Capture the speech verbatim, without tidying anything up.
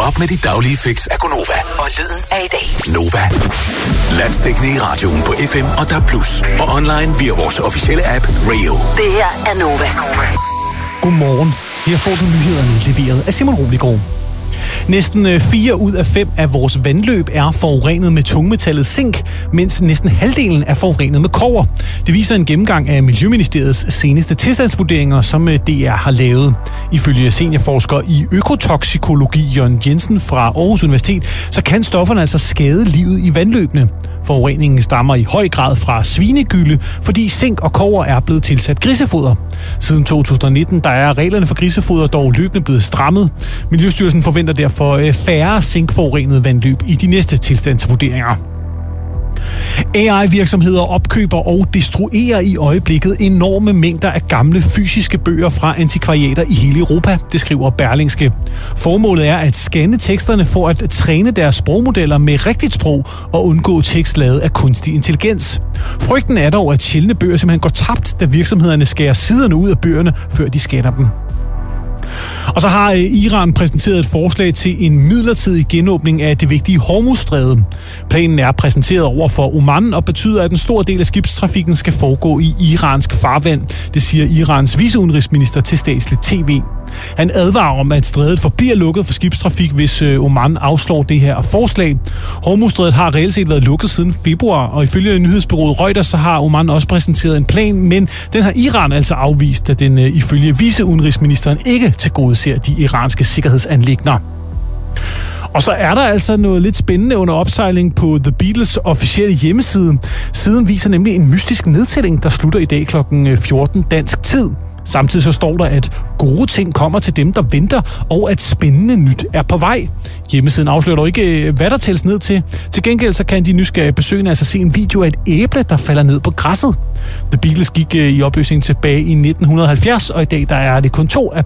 op med dit daglige fix af Gonova. Og lyden af i dag. Nova. Landsdækkende i radioen på F M og D A B plus. Og online via vores officielle app Radio. Det her er Nova. Godmorgen. Her får du nyhederne leveret af Simon Roligård. Næsten fire ud af fem af vores vandløb er forurenet med tungmetallet zink, mens næsten halvdelen er forurenet med kobber. Det viser en gennemgang af Miljøministeriets seneste tilstandsvurderinger, som D R har lavet. Ifølge seniorforsker i økotoksikologi Jørgen Jensen fra Aarhus Universitet, så kan stofferne altså skade livet i vandløbene. Forureningen stammer i høj grad fra svinegylde, fordi zink og kobber er blevet tilsat grisefoder. Siden to tusind og nitten der er reglerne for grisefoder dog løbende blevet strammet. Miljøstyrelsen forventer derfor færre zinkforurenede vandløb i de næste tilstandsvurderinger. A I-virksomheder opkøber og destruerer i øjeblikket enorme mængder af gamle fysiske bøger fra antikvariater i hele Europa, det skriver Berlingske. Formålet er at scanne teksterne for at træne deres sprogmodeller med rigtigt sprog og undgå tekst lavet af kunstig intelligens. Frygten er dog, at sjældne bøger simpelthen går tabt, da virksomhederne skærer siderne ud af bøgerne, før de scanner dem. Og så har Iran præsenteret et forslag til en midlertidig genåbning af det vigtige Hormuzstræde. Planen er præsenteret over for Oman og betyder, at en stor del af skibstrafikken skal foregå i iransk farvand. Det siger Irans viceudenrigsminister til statsligt tv. Han advarer om, at strædet forbliver lukket for skibstrafik, hvis Oman afslår det her forslag. Hormuzstrædet har reelt set været lukket siden februar, og ifølge nyhedsbureauet Reuters, så har Oman også præsenteret en plan, men den har Iran altså afvist, da den ifølge viceudenrigsministeren ikke tilgodeser de iranske sikkerhedsanliggender. Og så er der altså noget lidt spændende under opsejling på The Beatles officielle hjemmeside. Siden viser nemlig en mystisk nedtælling, der slutter i dag klokken fjorten dansk tid. Samtidig så står der, at gode ting kommer til dem, der venter, og at spændende nyt er på vej. Hjemmesiden afslører dog ikke, hvad der tælles ned til. Til gengæld så kan de nysgerrige besøgende altså se en video af et æble, der falder ned på græsset. The Beatles gik i opløsning tilbage i nitten halvfjerds, og i dag der er det kun to af